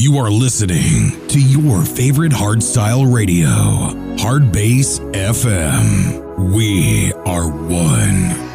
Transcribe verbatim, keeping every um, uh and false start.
You are listening to your favorite hardstyle radio, Hard Bass F M. We are one.